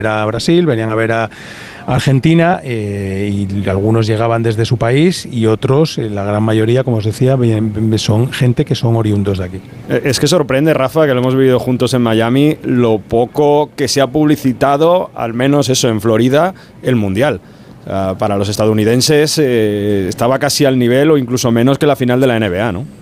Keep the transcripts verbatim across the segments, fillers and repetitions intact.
a Brasil, venían a ver a Argentina, eh, y algunos llegaban desde su país y otros, eh, la gran mayoría, como os decía, son gente que son oriundos de aquí. Es que sorprende, Rafa, que lo hemos vivido juntos en Miami, lo poco que se ha publicitado, al menos eso en Florida, el Mundial. Uh, para los estadounidenses eh, estaba casi al nivel o incluso menos que la final de la N B A, ¿no?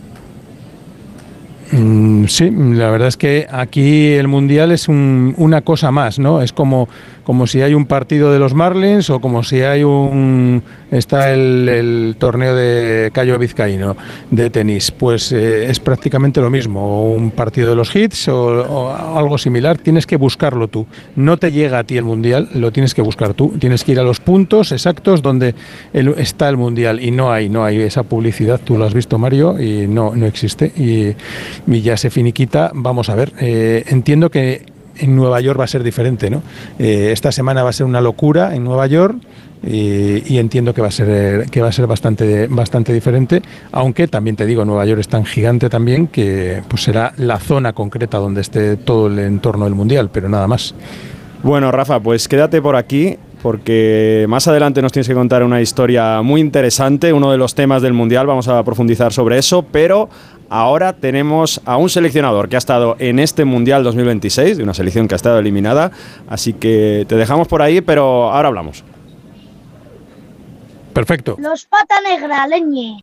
Mm, sí, la verdad es que aquí el Mundial es un, una cosa más, ¿no? Es como, como si hay un partido de los Marlins o como si hay un... está el, el torneo de Cayo Vizcaíno de tenis, pues eh, es prácticamente lo mismo, o un partido de los Hits o, o algo similar. Tienes que buscarlo tú, no te llega a ti el Mundial, lo tienes que buscar tú, tienes que ir a los puntos exactos donde el, está el Mundial, y no hay, no hay esa publicidad, tú lo has visto, Mario, y no, no existe, y, y ya se finiquita. Vamos a ver, eh, entiendo que en Nueva York va a ser diferente, ¿no? Eh, esta semana va a ser una locura en Nueva York, y, y entiendo que va a ser que va a ser bastante bastante diferente, aunque también te digo, Nueva York es tan gigante también que pues será la zona concreta donde esté todo el entorno del Mundial, pero nada más. Bueno, Rafa, pues quédate por aquí, porque más adelante nos tienes que contar una historia muy interesante, uno de los temas del Mundial, vamos a profundizar sobre eso, pero ahora tenemos a un seleccionador que ha estado en este Mundial dos mil veintiséis, de una selección que ha estado eliminada, así que te dejamos por ahí, pero ahora hablamos. Perfecto. Los pata negra, leñe.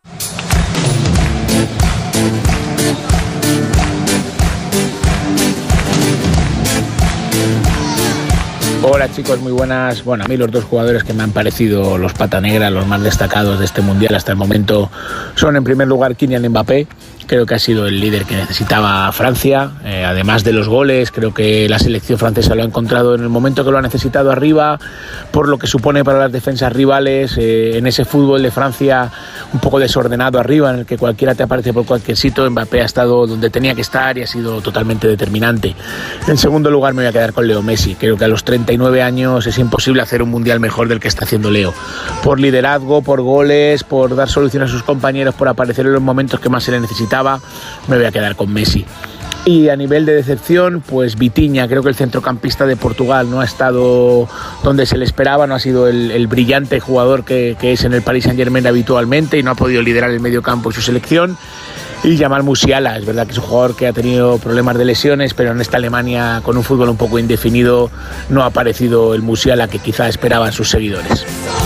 Hola chicos, muy buenas. Bueno, a mí los dos jugadores que me han parecido los pata negra, los más destacados de este Mundial hasta el momento, son en primer lugar Kylian Mbappé. Creo que ha sido el líder que necesitaba Francia, eh, además de los goles. Creo que la selección francesa lo ha encontrado en el momento que lo ha necesitado arriba, por lo que supone para las defensas rivales, eh, en ese fútbol de Francia un poco desordenado arriba, en el que cualquiera te aparece por cualquier sitio. Mbappé ha estado donde tenía que estar y ha sido totalmente determinante. En segundo lugar me voy a quedar con Leo Messi. Creo que a los treinta y nueve años es imposible hacer un Mundial mejor del que está haciendo Leo, por liderazgo, por goles, por dar solución a sus compañeros, por aparecer en los momentos que más se le necesitaba. Me voy a quedar con Messi. Y a nivel de decepción, pues Vitinha, creo que el centrocampista de Portugal no ha estado donde se le esperaba, no ha sido el, el brillante jugador que, que es en el Paris Saint-Germain habitualmente, y no ha podido liderar el medio campo y su selección. Y Jamal Musiala, es verdad que es un jugador que ha tenido problemas de lesiones, pero en esta Alemania con un fútbol un poco indefinido no ha aparecido el Musiala que quizá esperaban sus seguidores.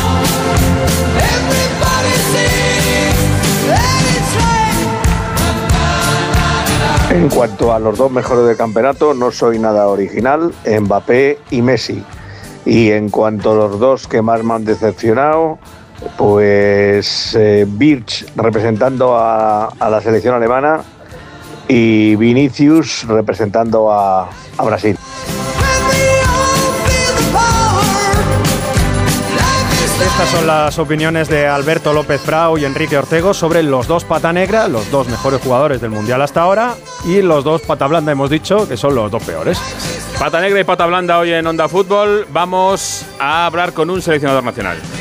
En cuanto a los dos mejores del campeonato, no soy nada original, Mbappé y Messi. Y en cuanto a los dos que más me han decepcionado, pues eh, Birch representando a, a la selección alemana y Vinicius representando a, a Brasil. Estas son las opiniones de Alberto López Frau y Enrique Ortego sobre los dos pata negra, los dos mejores jugadores del Mundial hasta ahora, y los dos pata blanda, hemos dicho, que son los dos peores. Pata negra y pata blanda hoy en Onda Fútbol. Vamos a hablar con un seleccionador nacional.